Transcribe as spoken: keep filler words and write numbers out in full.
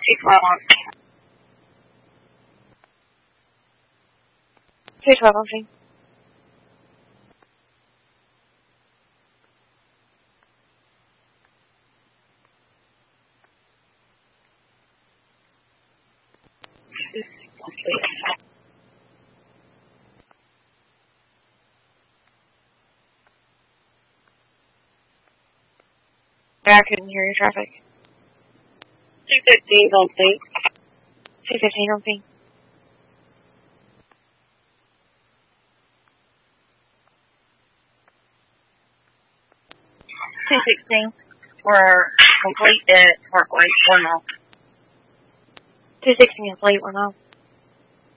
Two twelve on. Two twelve on scene. I couldn't hear your traffic. Two fifteen on scene. Two fifteen on scene. Two sixteen. We're complete at Parkway, one mile. Two sixteen complete, one mile.